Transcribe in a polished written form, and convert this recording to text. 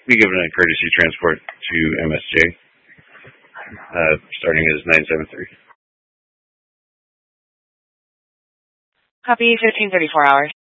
be given a courtesy transport to MSJ, starting as 973. Copy 1534 hours.